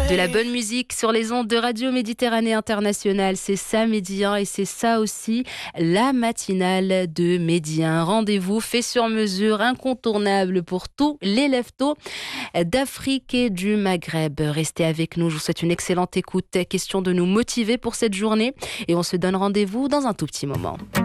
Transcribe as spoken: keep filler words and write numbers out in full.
De la bonne musique sur les ondes de Radio Méditerranée Internationale, c'est ça Medi un et c'est ça aussi la matinale de Medi un. Rendez-vous fait sur mesure, incontournable pour tous les leftos d'Afrique et du Maghreb. Restez avec nous, je vous souhaite une excellente écoute. Question de nous motiver pour cette journée et on se donne rendez-vous dans un tout petit moment.